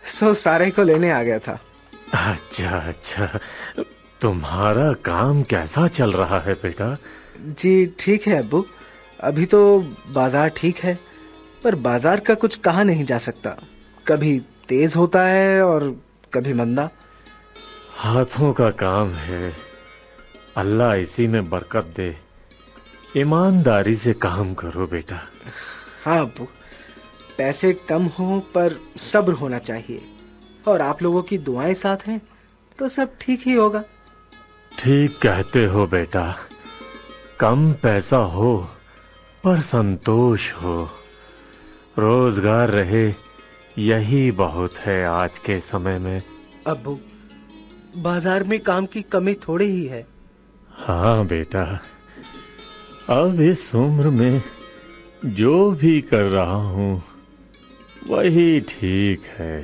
सो सारे को लेने आ गया था। अच्छा अच्छा, तुम्हारा काम कैसा चल रहा है बेटा? जी ठीक है अब्बू, अभी तो बाजार ठीक है, पर बाजार का कुछ कहा नहीं जा सकता। कभी तेज होता है और कभी मंदा। हाथों का काम है, अल्लाह इसी में बरकत दे। ईमानदारी से काम करो बेटा। हाँ अब्बू, पैसे कम हो पर सब्र होना चाहिए, और आप लोगों की दुआएं साथ हैं तो सब ठीक ही होगा। ठीक कहते हो बेटा, कम पैसा हो पर संतोष हो, रोजगार रहे, यही बहुत है आज के समय में। अब्बू, बाजार में काम की कमी थोड़ी ही है। हाँ बेटा, अब इस उम्र में जो भी कर रहा हूँ वही ठीक है।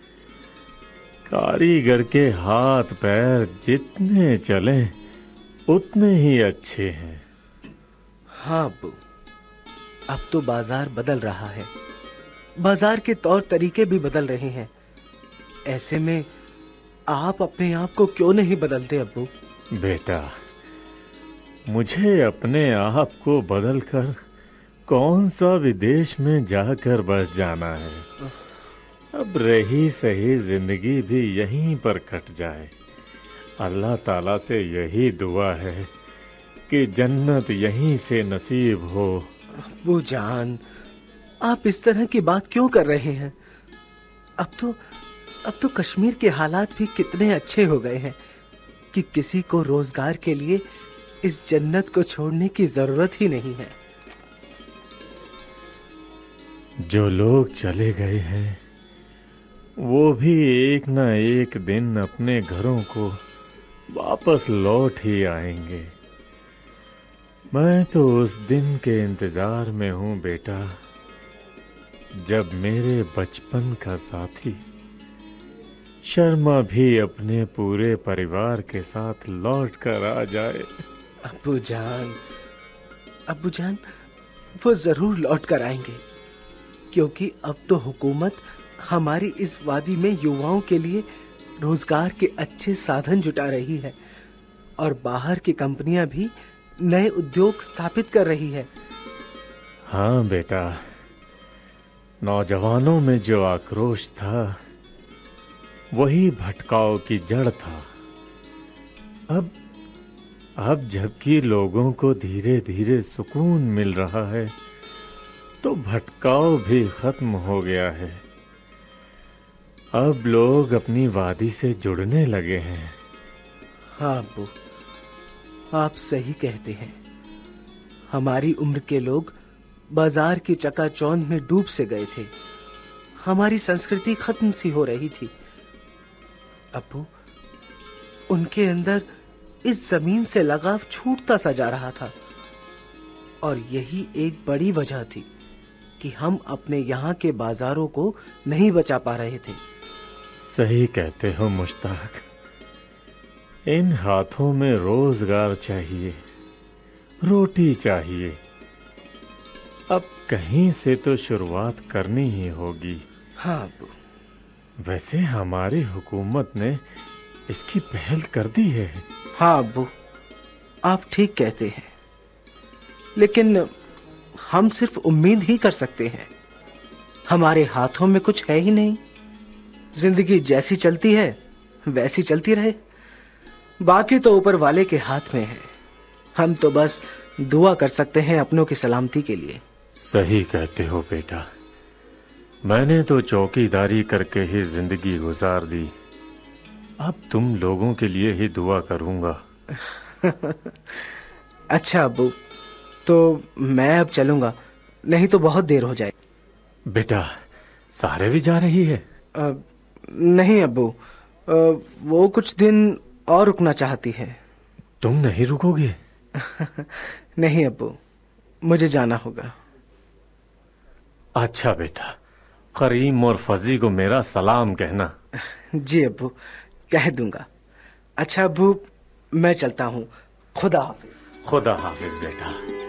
कारीगर के हाथ पैर जितने चलें उतने ही अच्छे हैं। हाँ अब्बू, अब तो बाजार बदल रहा है, बाजार के तौर तरीके भी बदल रहे हैं। ऐसे में आप अपने आप को क्यों नहीं बदलते अब्बू? बेटा, मुझे अपने आप को बदलकर कौन सा विदेश में जाकर बस जाना है। अब रही सही जिंदगी भी यहीं पर कट जाए। अल्लाह ताला से यही दुआ है कि जन्नत यहीं से नसीब हो। अब्बू जान, आप इस तरह की बात क्यों कर रहे हैं? अब तो कश्मीर के हालात भी कितने अच्छे हो गए हैं कि किसी को रोजगार के लिए इस जन्नत को छोड़ने की जरूरत ही नहीं है। जो लोग चले गए हैं वो भी एक ना एक दिन अपने घरों को वापस लौट ही आएंगे। मैं तो उस दिन के इंतजार में हूँ बेटा, जब मेरे बचपन का साथी शर्मा भी अपने पूरे परिवार के साथ लौट कर आ जाए। अब्बू जान, वो जरूर लौट कर आएंगे, क्योंकि अब तो हुकूमत हमारी इस वादी में युवाओं के लिए रोजगार के अच्छे साधन जुटा रही है, और बाहर की कंपनियां भी नए उद्योग स्थापित कर रही है। हाँ बेटा, नौजवानों में जो आक्रोश था वही भटकाव की जड़ था। अब जबकि लोगों को धीरे धीरे सुकून मिल रहा है तो भटकाव भी खत्म हो गया है। अब लोग अपनी वादी से जुड़ने लगे हैं। हाँ अब्बू, आप सही कहते हैं। हमारी उम्र के लोग बाजार की चकाचौंध में डूब से गए थे। हमारी संस्कृति खत्म सी हो रही थी। अब्बू, उनके अंदर इस जमीन से लगाव छूटता सा जा रहा था, और यही एक बड़ी वजह थी कि हम अपने यहाँ के बाजारों को नहीं बचा पा रहे थे। सही कहते हो मुश्ताक, इन हाथों में रोजगार चाहिए, रोटी चाहिए। अब कहीं से तो शुरुआत करनी ही होगी। हाँ अब्बू। वैसे हमारी हुकूमत ने इसकी पहल कर दी है। हाँ अब्बू, आप ठीक कहते हैं, लेकिन हम सिर्फ उम्मीद ही कर सकते हैं। हमारे हाथों में कुछ है ही नहीं। जिंदगी जैसी चलती है वैसी चलती रहे, बाकी तो ऊपर वाले के हाथ में है। हम तो बस दुआ कर सकते हैं अपनों की सलामती के लिए। सही कहते हो बेटा, मैंने तो चौकीदारी करके ही जिंदगी गुजार दी। अब तुम लोगों के लिए ही दुआ करूंगा। अच्छा अब्बू, तो मैं अब चलूंगा, नहीं तो बहुत देर हो जाए। बेटा, सारे भी जा रही है? नहीं अब्बू, वो कुछ दिन और रुकना चाहती है। तुम नहीं रुकोगे? नहीं अब्बू, मुझे जाना होगा। अच्छा बेटा, करीम और फजी को मेरा सलाम कहना। जी अब्बू, कह दूंगा। अच्छा अब्बू, मैं चलता हूँ। खुदा हाफिज। खुदा हाफिज बेटा।